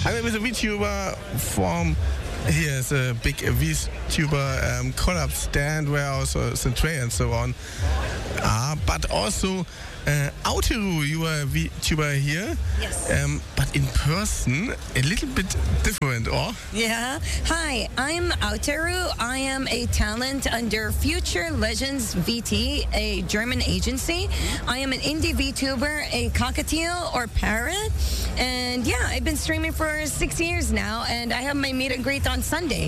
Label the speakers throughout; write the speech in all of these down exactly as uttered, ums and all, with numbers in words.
Speaker 1: I'm with a VTuber from here's a big VTuber um, collab stand where also Centray and so on. Uh, but also uh, Aoteru, you are a VTuber here.
Speaker 2: Yes.
Speaker 1: Um, but in person, a little bit different, or?
Speaker 2: Yeah. Hi, I'm Aoteru. I am a talent under Future Legends V T, a German agency. I am an indie VTuber, a cockatiel or parrot. And yeah, I've been streaming for six years now, and I have my meet and greet on Sunday.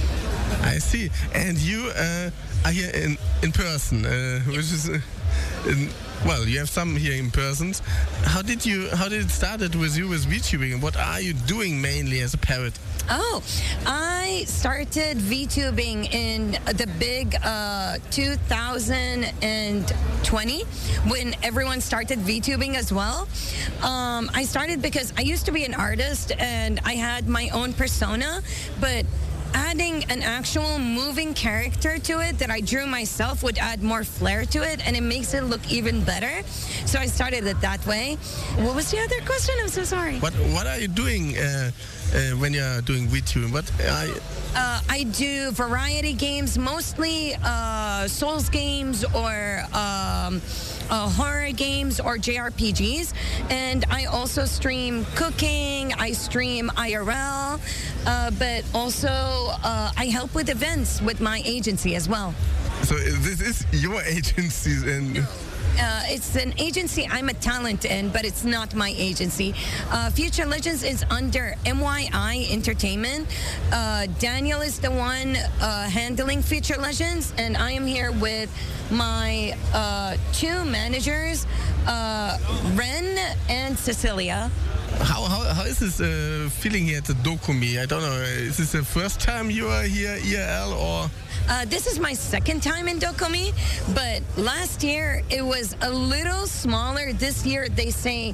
Speaker 1: I see. And you uh, are here in, in person, uh, which is... Uh, in, well, you have some here in person. How did you? How did it started with you with VTubing, and what are you doing mainly as a parrot?
Speaker 2: Oh, I started VTubing in the big uh, two thousand twenty when everyone started VTubing as well. Um, I started because I used to be an artist and I had my own persona, but adding an actual moving character to it that I drew myself would add more flair to it, and it makes it look even better. So I started it that way. What was the other question? I'm so sorry.
Speaker 1: What What are you doing uh, uh, when you're doing VTubing? What are you...
Speaker 2: Uh, I do variety games, mostly uh, Souls games or um, uh, horror games or J R P Gs. And I also stream cooking, I stream I R L, uh, but also uh, I help with events with my agency as well.
Speaker 1: So this is your agency and...
Speaker 2: Uh, it's an agency I'm a talent in, but it's not my agency. Uh, Future Legends is under M Y I Entertainment. Uh, Daniel is the one uh, handling Future Legends, and I am here with my uh, two managers, uh, Ren and Cecilia.
Speaker 1: How, how, how is this uh, feeling here at the Dokumi? I don't know. Is this the first time you are here I R L or?
Speaker 2: Uh, this is my second time in Dokumi, but last year it was a little smaller. This year they say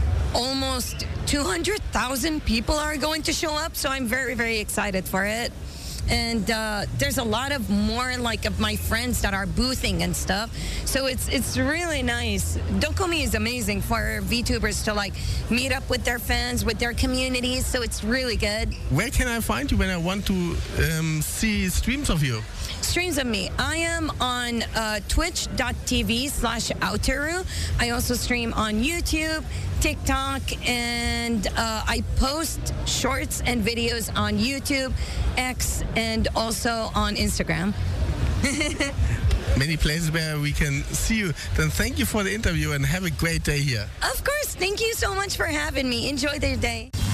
Speaker 2: almost two hundred thousand people are going to show up, so I'm very, very excited for it. And uh, there's a lot of more like of my friends that are boothing and stuff. So it's it's really nice. Dokumi is amazing for VTubers to like meet up with their fans, with their communities. So it's really good.
Speaker 1: Where can I find you when I want to um, see streams of you?
Speaker 2: Streams of me. I am on uh, twitch.tv slash Aoteru. I also stream on YouTube, TikTok, and uh, I post shorts and videos on YouTube, X, and also on Instagram.
Speaker 1: Many places where we can see you. Then thank you for the interview and have a great day here.
Speaker 2: Of course. Thank you so much for having me. Enjoy their day.